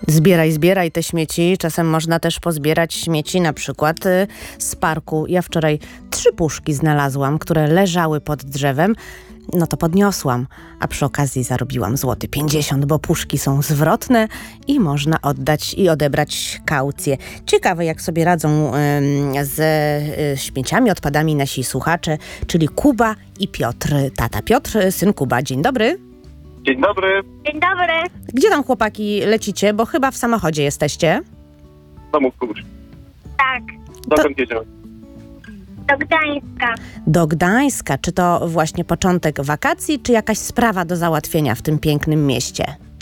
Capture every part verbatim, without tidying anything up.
Zbieraj, zbieraj te śmieci. Czasem można też pozbierać śmieci na przykład y, z parku. Ja wczoraj trzy puszki znalazłam, które leżały pod drzewem. No to podniosłam, a przy okazji zarobiłam złoty pięćdziesiąt, bo puszki są zwrotne i można oddać i odebrać kaucję. Ciekawe, jak sobie radzą y, ze y, śmieciami, odpadami nasi słuchacze, czyli Kuba i Piotr. Tata Piotr, syn Kuba. Dzień dobry. Dzień dobry, Dzień dobry. Gdzie tam, chłopaki, lecicie? Bo chyba w samochodzie jesteście. w domu Kubuś. Tak, Dokąd jedziemy? do Gdańska. Do Gdańska. Czy to właśnie początek wakacji, czy jakaś sprawa do załatwienia w tym pięknym mieście?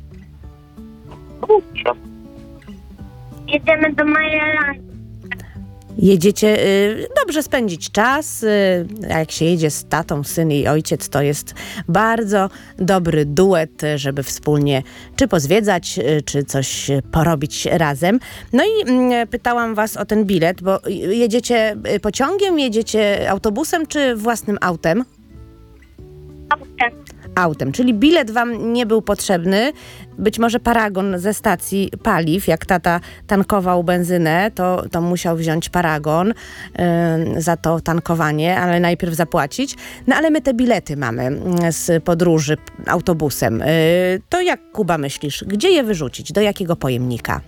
Kurczę. Jedziemy do Marylandii. Jedziecie y, dobrze spędzić czas. Y, a jak się jedzie z tatą, syn i ojciec, to jest bardzo dobry duet, y, żeby wspólnie czy pozwiedzać, y, czy coś y, porobić razem. No i y, pytałam was o ten bilet, bo y, jedziecie y, pociągiem, jedziecie autobusem, czy własnym autem? Autem. Autem, czyli bilet wam nie był potrzebny. Być może paragon ze stacji paliw, jak tata tankował benzynę, to, to musiał wziąć paragon yy, za to tankowanie, ale najpierw zapłacić. No ale my te bilety mamy z podróży autobusem. Yy, to jak, Kuba, myślisz, gdzie je wyrzucić? Do jakiego pojemnika?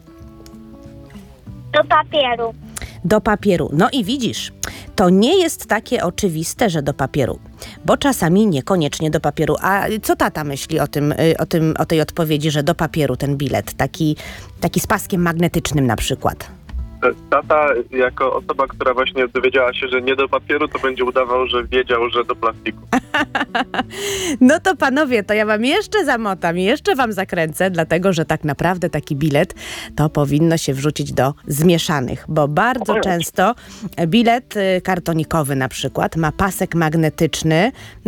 Do papieru. Do papieru. No i widzisz, to nie jest takie oczywiste, że do papieru, bo czasami niekoniecznie do papieru. A co tata myśli o tym, o tym, o tej odpowiedzi, że do papieru ten bilet, taki, taki z paskiem magnetycznym na przykład? Tata, jako osoba, która właśnie dowiedziała się, że nie do papieru, to będzie udawał, że wiedział, że do plastiku. No to panowie, to ja wam jeszcze zamotam i jeszcze wam zakręcę, dlatego że tak naprawdę taki bilet to powinno się wrzucić do zmieszanych, bo bardzo O. często bilet y, kartonikowy na przykład ma pasek magnetyczny.